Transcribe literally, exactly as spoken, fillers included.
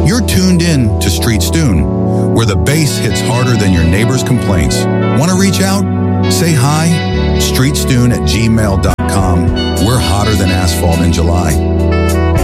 You're tuned in to Street Stoon, where the bass hits harder than your neighbor's complaints. Want to reach out? Say hi, streetstoon at gmail dot com. We're hotter than asphalt in July.